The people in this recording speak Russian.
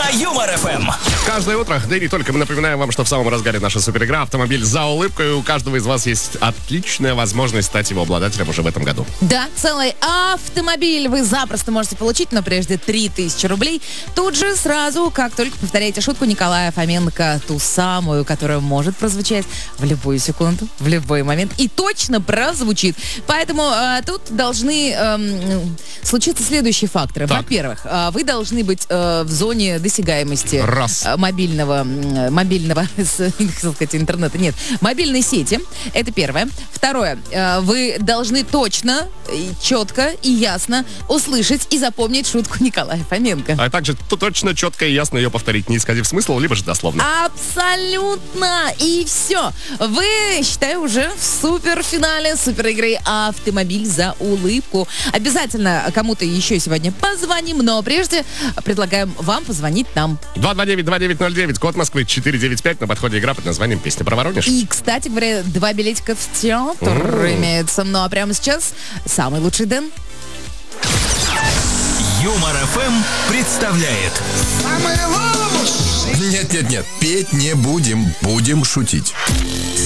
на Юмор ФМ. Каждое утро, да и не только, мы напоминаем вам, что в самом разгаре наша суперигра «Автомобиль за улыбкой». У каждого из вас есть отличная возможность стать его обладателем уже в этом году. Да, целый автомобиль вы запросто можете получить, но прежде 3000 рублей. Тут же сразу, как только повторяете шутку Николая Фоменко, ту самую, которая может прозвучать в любую секунду, в любой момент, и точно прозвучит. Поэтому тут должны случиться следующие факторы. Так. Во-первых, вы должны быть в зоне досягаемости мобильного, хотел сказать, интернета, нет, мобильной сети. Это первое. Второе, вы должны точно, четко и ясно услышать и запомнить шутку Николая Фоменко. А также точно, четко и ясно ее повторить, не исказив смысл, либо же дословно. Абсолютно! И все. Вы, считаю, уже в суперфинале суперигры «Автомобиль за улыбку». Обязательно кому-то еще сегодня позвоним, но прежде предлагаем вам позвонить нам. 229-2909, код Москвы 495, на подходе игра под названием «Песня про Воронеж». И, кстати говоря, 2 билетика в театр имеется. Ну а прямо сейчас самый лучший Дэн. Юмор ФМ представляет Нет, петь не будем, будем шутить.